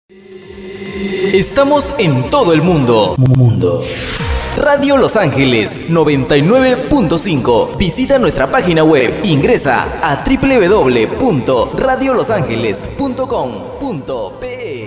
Estamos en todo el mundo. Radio Los Ángeles 99.5. Visita nuestra página web. Ingresa a www.radiolosangeles.com.pe.